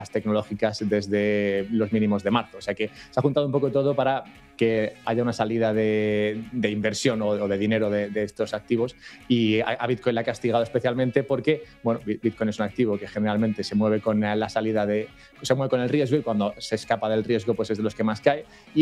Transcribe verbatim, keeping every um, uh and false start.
tecnológicas desde los mínimos de marzo. O sea que se ha juntado un poco todo para que haya una salida de, de inversión o, o de dinero de, de estos activos, y a, a Bitcoin la ha castigado especialmente porque, bueno, Bitcoin es un activo que generalmente se mueve con la salida de, se mueve con el riesgo, y cuando se escapa del riesgo pues es de los que más cae. Y